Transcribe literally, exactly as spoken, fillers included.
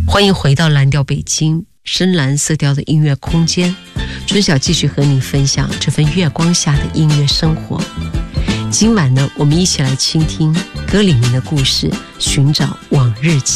欢迎回到蓝调北京，深蓝色调的音乐空间。春晓继续和你分享这份月光下的音乐生活。今晚呢，我们一起来倾听歌里面的故事，寻找往日情。